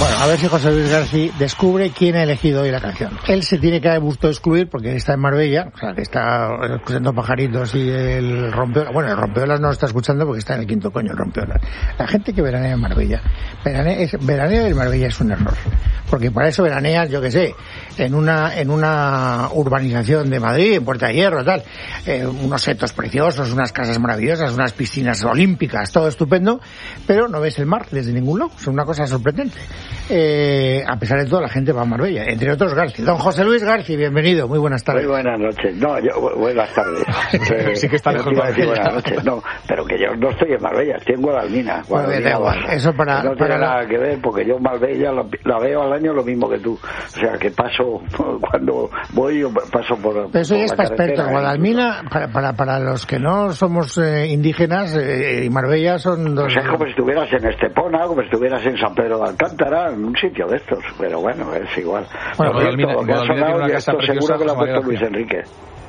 Bueno, a ver si José Luis García descubre quién ha elegido hoy la canción. Él se tiene que haber gustado excluir porque está en Marbella, o sea, que está escuchando pajaritos y el rompeolas. Bueno, el rompeolas no lo está escuchando porque está en el quinto coño, el rompeolas. La gente que veranea en Marbella, veraneo en Marbella es un error. Porque para eso veraneas, yo que sé, en una urbanización de Madrid, en Puerta de Hierro, tal, unos setos preciosos, unas casas maravillosas, unas piscinas olímpicas, todo estupendo, pero no ves el mar desde ningún lado. Es una cosa sorprendente. A pesar de todo, la gente va a Marbella, entre otros García. Don José Luis García, bienvenido, muy buenas tardes. Muy buenas noches. No, buenas tardes. Sí que está lejos de decir buenas noches. No, pero que yo no estoy en Marbella, estoy en Guadalmina. Da igual. Eso no tiene nada que ver, porque yo Marbella la veo al año lo mismo que tú. O sea, que paso, cuando voy, yo paso por. Pero eso ya es para expertos. Guadalmina, para los que no somos indígenas, y Marbella son dos. Pues es como si estuvieras en Estepona, como si estuvieras en San Pedro de Alcántara, en un sitio de estos. Pero bueno, es igual. Bueno, Guadalmina tiene una casa esto seguro que lo ha puesto Luis Enrique.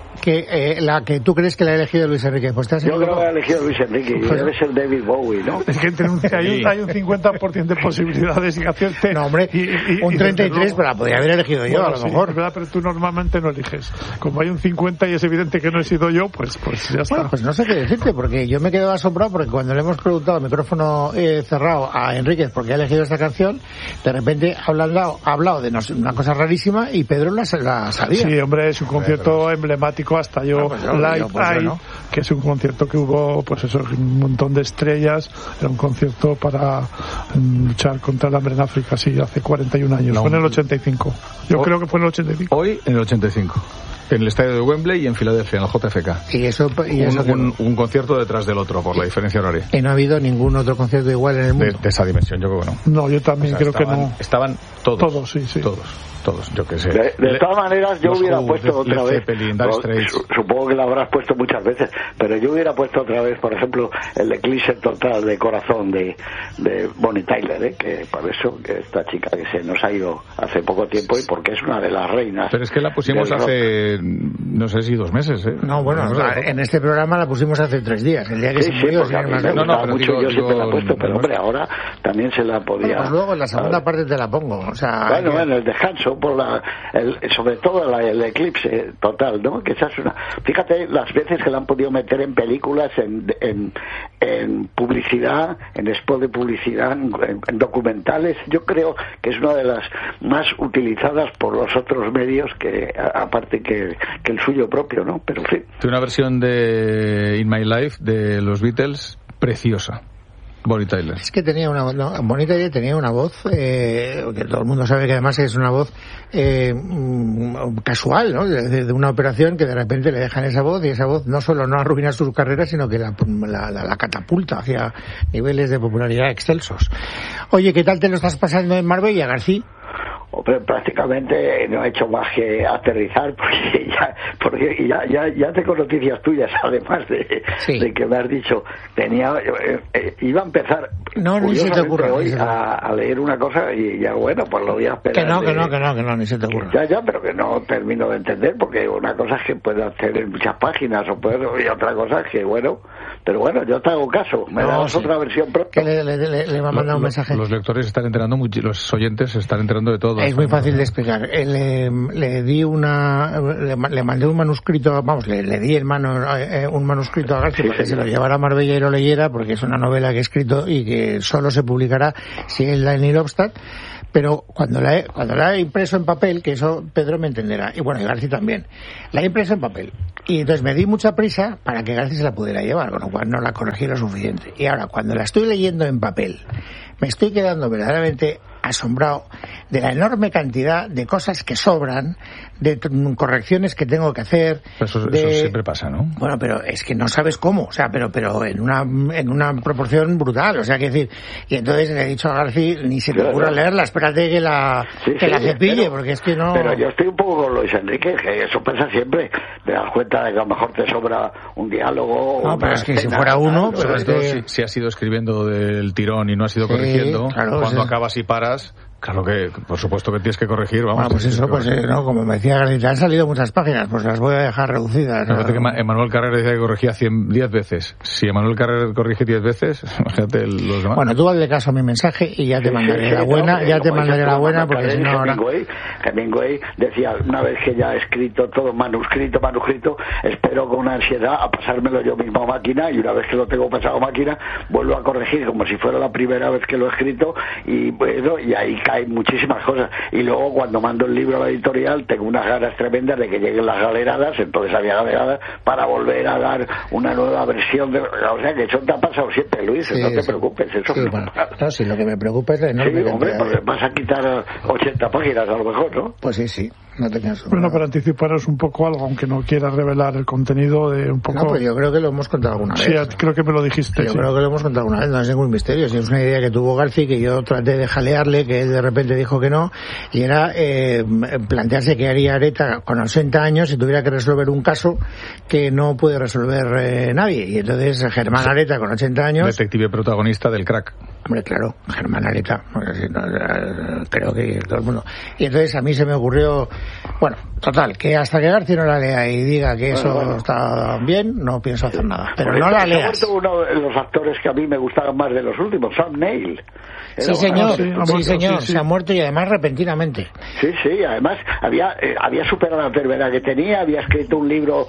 La que tú crees que la ha elegido Luis Enrique, pues yo creo que ha elegido Luis Enrique, y debe ser David Bowie, ¿no? Es que hay un 50% de posibilidades y acierte. No, hombre, un 33, pero la podría haber elegido yo, bueno, a lo mejor. Es verdad, pero tú normalmente no eliges. Como hay un 50 y es evidente que no he sido yo, pues ya está. Bueno, pues no sé qué decirte, porque yo me quedo asombrado porque cuando le hemos preguntado al micrófono cerrado a Enríquez por qué ha elegido esta canción, de repente ha hablado de una cosa rarísima y Pedro la sabía. Sí, hombre, es un concierto emblemático. Hasta yo, Live Aid, que es un concierto que hubo, pues eso, un montón de estrellas. Era un concierto para luchar contra el hambre en África, sí, hace 41 años. Fue en el 85. Yo creo que fue en el 85. Hoy en el 85. En el estadio de Wembley y en Filadelfia, en el JFK. Y eso un concierto detrás del otro, por la diferencia horaria. ¿Y no ha habido ningún otro concierto igual en el mundo? De esa dimensión, yo creo que no. No, yo también creo que no. Estaban todos. Todos, sí. Todos, yo qué sé. De todas maneras, yo hubiera puesto otra vez. Zeppelin, supongo que la habrás puesto muchas veces, pero yo hubiera puesto otra vez, por ejemplo, el eclipse total de corazón de Bonnie Tyler, que por eso, que esta chica que se nos ha ido hace poco tiempo y porque es una de las reinas. Pero es que la pusimos hace, no sé si 2 meses, ¿eh? No, bueno, en este programa la pusimos hace 3 días, el día que se murió. Porque a mí me gusta mucho, yo siempre la he puesto, pero hombre, ahora también se la podía. Pues luego en la segunda parte te la pongo, o sea. Bueno, en el descanso, sobre todo el eclipse total, ¿no? Que esa es una. Fíjate las veces que la han podido meter en películas, en publicidad, en spot de publicidad, en documentales. Yo creo que es una de las más utilizadas por los otros medios, que aparte que el suyo propio, ¿no? Pero en fin. Tiene una versión de In My Life de los Beatles preciosa. Bonnie Tyler. Es que Bonnie Tyler tenía una voz que todo el mundo sabe que además es una voz casual, ¿no? De una operación que de repente le dejan esa voz, y esa voz no solo no arruina su carrera, sino que la catapulta hacia niveles de popularidad excelsos. Oye, ¿qué tal te lo estás pasando en Marbella, García? Hombre, prácticamente no he hecho más que aterrizar, porque ya tengo noticias tuyas, además de que me has dicho. Iba a empezar ni se te ocurra, hoy a leer una cosa y ya, bueno, pues lo voy a esperar. Que no, ni se te ocurra. Ya, pero que no termino de entender, porque una cosa es que puedo hacer en muchas páginas, y otra cosa es que, bueno, pero bueno, yo te hago caso, me das otra versión pronto. Que le va a mandar un mensaje. Los lectores están enterando mucho, los oyentes se están enterando de todo. Es muy fácil de explicar. Le mandé un manuscrito, le di un manuscrito a García para que se lo llevara a Marbella y lo leyera, porque es una novela que he escrito y que solo se publicará si es la en Ilobstadt. Pero cuando la he impreso en papel, que eso Pedro me entenderá, y bueno, y García también, la he impreso en papel. Y entonces me di mucha prisa para que García se la pudiera llevar, con lo cual no la corregí lo suficiente. Y ahora, cuando la estoy leyendo en papel, me estoy quedando verdaderamente asombrado de la enorme cantidad de cosas que sobran, de correcciones que tengo que hacer. Eso siempre pasa, ¿no? Bueno, pero es que no sabes cómo, o sea, pero en una proporción brutal, o sea, que decir, y entonces le he dicho a García, ni se te ocurra leerla, espérate que la cepille, porque es que no. Pero yo estoy un poco con Luis Enrique, que eso pasa siempre, te das cuenta de que a lo mejor te sobra un diálogo. No, pero es que si fuera uno, pero si has ido escribiendo del tirón y no has ido corrigiendo, claro, cuando acabas y paras, Claro que, por supuesto que tienes que corregir, vamos. Pues eso, pues no, como me decía García, han salido muchas páginas, pues las voy a dejar reducidas. Me parece que Emmanuel Carrera decía que corregía 10 veces. Si Emmanuel Carrera corrige 10 veces, imagínate los demás. Bueno, tú hazle caso a mi mensaje y ya te mandaré la buena, porque si no ahora... Hemingway decía, una vez que ya he escrito todo manuscrito, espero con una ansiedad a pasármelo yo mismo a máquina, y una vez que lo tengo pasado a máquina, vuelvo a corregir como si fuera la primera vez que lo he escrito, y bueno, y ahí hay muchísimas cosas, y luego cuando mando el libro a la editorial tengo unas ganas tremendas de que lleguen las galeradas, entonces había galeradas para volver a dar una nueva versión de, o sea que eso te ha pasado siempre, Luis, no te preocupes, eso no, si lo que me preocupa es la enorme porque vas a quitar 80 páginas a lo mejor, ¿no? Pues sí, no tengas... Bueno, para anticiparos un poco algo, aunque no quieras revelar el contenido de un poco... No, pues yo creo que lo hemos contado alguna vez. Sí, creo que me lo dijiste. Yo creo que lo hemos contado alguna vez, no es ningún misterio. Si es una idea que tuvo García, que yo traté de jalearle, que él de repente dijo que no, y era plantearse qué haría Areta con 80 años si tuviera que resolver un caso que no puede resolver nadie. Y entonces Germán Areta, con 80 años... Detective protagonista del Crack. Hombre, claro, Germán Areta, creo que todo el mundo. Y entonces a mí se me ocurrió, bueno, total, que hasta que García no la lea y diga que eso está bien, no pienso hacer nada. Pero no la leas. Se ha muerto uno de los actores que a mí me gustaban más de los últimos, Sam Neill. Sí, señor, se ha muerto, y además repentinamente. Sí, además había superado la enfermedad que tenía, había escrito un libro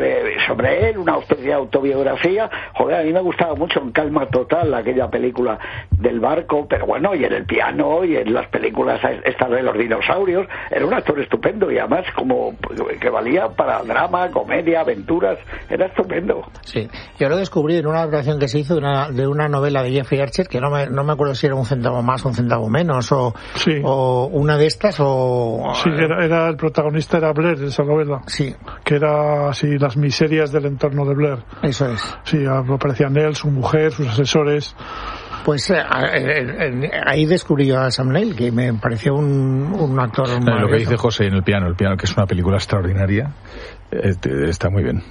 sobre él, una especie de autobiografía. Joder, a mí me gustaba mucho En calma total, aquella película del barco, pero bueno, y en El piano, y en las películas estas de los dinosaurios, era un actor estupendo, y además como que valía para drama, comedia, aventuras, era estupendo. Sí, yo lo descubrí en una adaptación que se hizo de una novela de Jeffrey Archer, que no me acuerdo si era un centavo más o un centavo menos, o una de estas, o... Sí, era el protagonista era Blair de esa novela. Sí. Que era así las miserias del entorno de Blair. Eso es. Sí, aparecían él, su mujer, sus asesores. Pues ahí descubrí yo a Sam Neill, que me pareció un actor maravilloso. Lo que dice José en El piano, que es una película extraordinaria, está muy bien.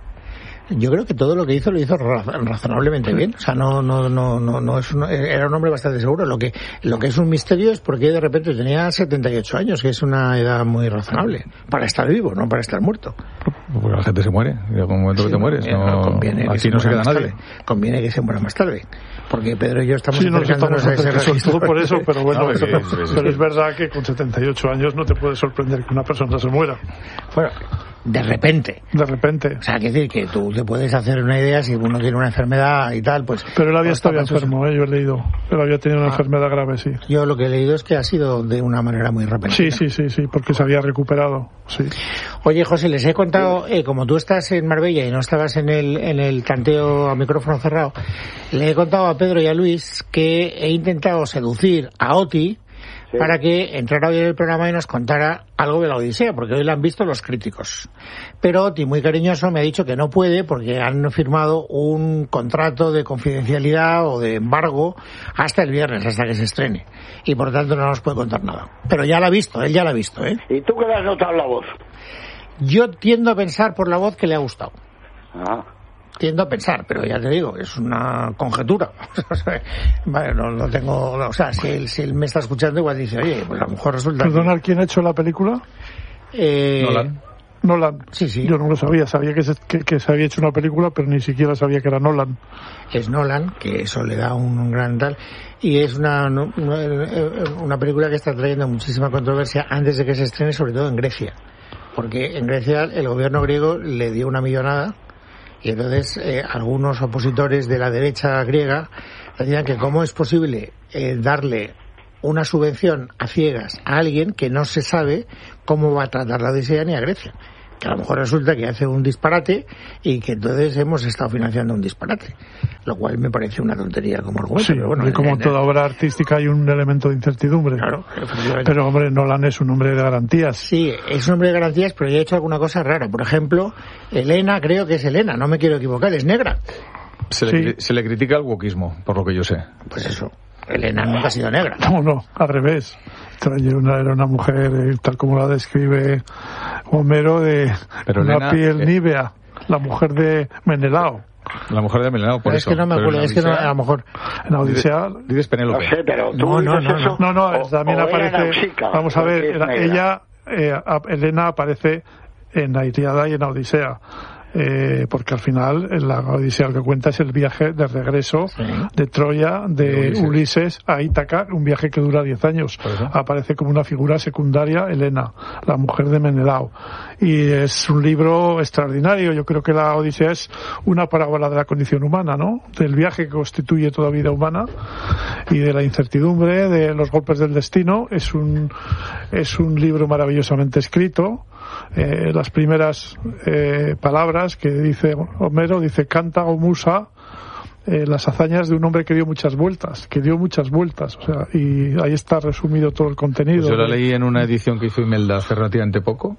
Yo creo que todo lo que hizo lo hizo razonablemente bien. O sea, no es era un hombre bastante seguro. Lo que es un misterio es porque de repente tenía 78 años, que es una edad muy razonable para estar vivo, no para estar muerto. Porque la gente se muere, llega un momento que te mueres. Aquí no se queda nadie. Conviene que se muera más tarde. Porque Pedro y yo estamos acercándonos a ese registro. Por eso, pero bueno, pero es verdad que con 78 años no te puede sorprender que una persona se muera. Bueno, de repente. O sea, quiere decir que tú te puedes hacer una idea si uno tiene una enfermedad y tal, pues... Pero él había estado enfermo, yo he leído. Él había tenido una enfermedad grave, sí. Yo lo que he leído es que ha sido de una manera muy repentina. Sí, porque se había recuperado, sí. Oye, José, les he contado, como tú estás en Marbella y no estabas en el tanteo a micrófono cerrado, le he contado a Pedro y a Luis que he intentado seducir a Oti para que entrara hoy en el programa y nos contara algo de la Odisea, porque hoy la han visto los críticos. Pero Oti, muy cariñoso, me ha dicho que no puede porque han firmado un contrato de confidencialidad o de embargo hasta el viernes, hasta que se estrene. Y por tanto no nos puede contar nada. Pero ya la ha visto, él ya la ha visto, ¿eh? ¿Y tú qué le has notado la voz? Yo tiendo a pensar por la voz que le ha gustado. Ah. Tiendo a pensar, pero ya te digo, es una conjetura. Vale, no tengo... O sea, si él me está escuchando, igual dice, oye, pues a lo mejor resulta... ¿Perdona, quién ha hecho la película? Nolan. Sí. Yo no lo sabía que se había hecho una película, pero ni siquiera sabía que era Nolan. Es Nolan, que eso le da un gran tal, y es una película que está trayendo muchísima controversia antes de que se estrene, sobre todo en Grecia. Porque en Grecia el gobierno griego le dio una millonada. Y entonces algunos opositores de la derecha griega decían que cómo es posible darle una subvención a ciegas a alguien que no se sabe cómo va a tratar la Odisea ni a Grecia. Que a lo mejor resulta que hace un disparate y que entonces hemos estado financiando un disparate. Lo cual me parece una tontería como argumento. Sí, pero bueno, y como toda obra artística hay un elemento de incertidumbre. Claro, pero hombre, Nolan es un hombre de garantías. Sí, es un hombre de garantías, pero yo he hecho alguna cosa rara. Por ejemplo, Elena, creo que es Elena, no me quiero equivocar, es negra. Se le critica el wokismo, por lo que yo sé. Pues eso. Elena nunca ha sido negra. No, al revés. Era una mujer, tal como la describe Homero, de una piel nívea, la mujer de Menelao. La mujer de Menelao, por eso. Es que no me acuerdo, es que no, a lo mejor... En la Odisea... Dices Penélope. No sé, pero tú dices eso... No, también aparece... Vamos a ver, ella... Helena aparece en la Ilíada y en la Odisea, porque al final en la Odisea lo que cuenta es el viaje de regreso de Troya de Ulises a Ítaca, un viaje que dura 10 años. Aparece como una figura secundaria Helena, la mujer de Menelao, y es un libro extraordinario. Yo creo que la Odisea es una parábola de la condición humana, ¿no? Del viaje que constituye toda vida humana y de la incertidumbre, de los golpes del destino. Es un libro maravillosamente escrito. Las primeras palabras que dice Homero, dice canta o musa, las hazañas de un hombre que dio muchas vueltas, o sea, y ahí está resumido todo el contenido. Pues yo la leí en una edición que hizo Imelda hace relativamente poco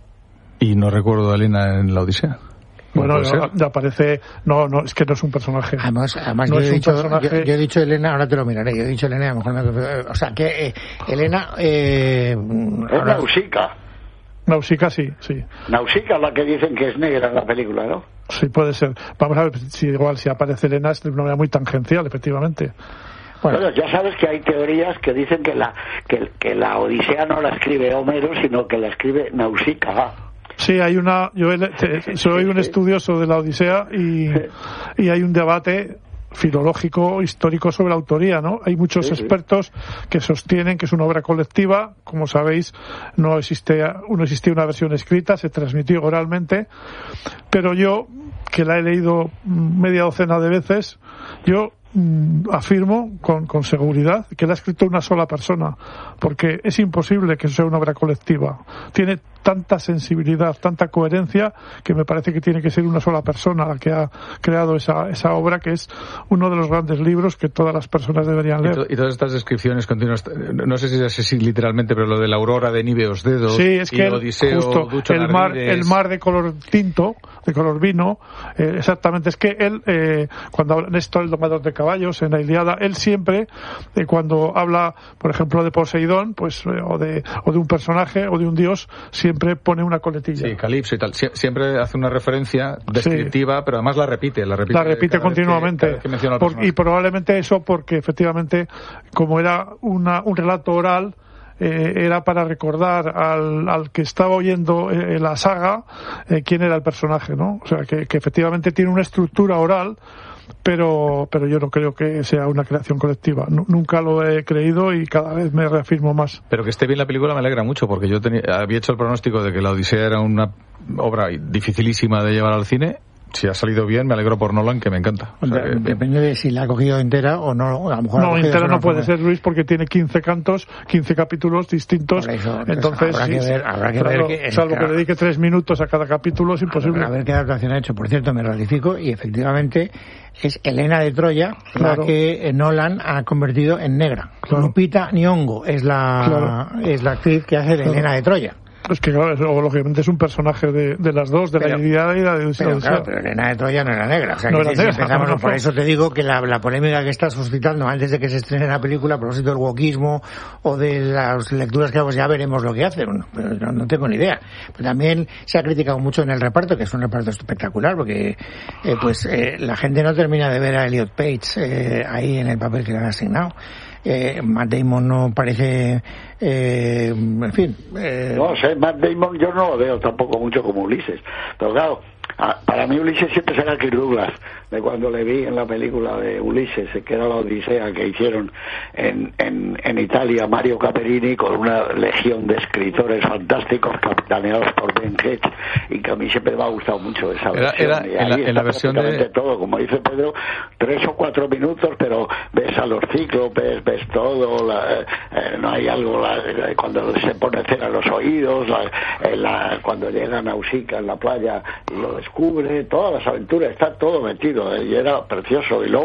y no recuerdo a Elena en la Odisea. Bueno, aparece... No, es que no es un personaje. Además no yo, he dicho Elena, ahora te lo miraré. Yo he dicho Elena, a lo mejor o sea, que Elena... es Nausicaa. Nausicaa, sí. Nausicaa, la que dicen que es negra en la película, ¿no? Sí, puede ser. Vamos a ver si aparece Elena es de una manera muy tangencial, efectivamente. Bueno, ya sabes que hay teorías que dicen que la Odisea no la escribe Homero, sino que la escribe Nausicaa. Sí, hay soy un estudioso de la Odisea y hay un debate filológico, histórico sobre la autoría, ¿no? Hay muchos expertos que sostienen que es una obra colectiva. Como sabéis, no existía una versión escrita, se transmitió oralmente, pero yo, que la he leído media docena de veces, yo afirmo con seguridad que la ha escrito una sola persona, porque es imposible que sea una obra colectiva. Tiene tanta sensibilidad, tanta coherencia, que me parece que tiene que ser una sola persona la que ha creado esa obra, que es uno de los grandes libros que todas las personas deberían leer. Y todas estas descripciones continuas, no sé si es así literalmente, pero lo de la aurora de Níveos dedos, sí, es que Odiseo, justo el mar de color tinto, de color vino, exactamente. Es que él, cuando habla Néstor, el domador de caballos, en la Ilíada, él siempre, cuando habla, por ejemplo, de Poseidón, pues, o de un personaje o de un dios, siempre pone una coletilla. Sí, Calipso y tal. Siempre hace una referencia descriptiva, pero además la repite continuamente. Y probablemente eso porque, efectivamente, como era un relato oral, era para recordar al que estaba oyendo la saga quién era el personaje, ¿no? O sea, que efectivamente tiene una estructura oral, pero yo no creo que sea una creación colectiva. Nunca lo he creído y cada vez me reafirmo más. Pero que esté bien la película me alegra mucho, porque yo había hecho el pronóstico de que la Odisea era una obra dificilísima de llevar al cine. Si ha salido bien, me alegro por Nolan, que me encanta. O sea, depende de si la ha cogido entera o no. A lo mejor no, entera no puede ser, Luis, porque tiene 15 cantos, 15 capítulos distintos. Eso, entonces habrá que ver salvo que dedique 3 minutos a cada capítulo, es imposible. A ver qué adaptación ha hecho. Por cierto, me ratifico, y efectivamente es Helena de Troya, la que Nolan ha convertido en negra. Lupita Nyong'o es la actriz que hace de Helena de Troya. Es que claro, lógicamente es un personaje de las dos, de la Ilíada y la de Odisea. Pero Helena de Troya no era negra. O sea, no, por eso te digo que la polémica que está suscitando antes de que se estrene la película, a propósito del wokismo o de las lecturas que ya veremos lo que hace. Bueno, pero no tengo ni idea. Pero también se ha criticado mucho en el reparto, que es un reparto espectacular, porque la gente no termina de ver a Elliot Page ahí en el papel que le han asignado. Matt Damon no parece, en fin. No sé, Matt Damon yo no lo veo tampoco mucho como Ulises, pero claro, para mí Ulises siempre será Kirk Douglas, de cuando le vi en la película de Ulises, que era la Odisea que hicieron en Italia, Mario Caperini, con una legión de escritores fantásticos capitaneados por Ben Hedge, y que a mí siempre me ha gustado mucho esa versión. En la versión de todo, como dice Pedro, 3 o 4 minutos, pero ves a los cíclopes, ves todo, no hay algo, cuando se pone cera en los oídos, cuando llega Nausicaa en la playa y lo descubre, todas las aventuras, está todo metido, y era precioso. Y luego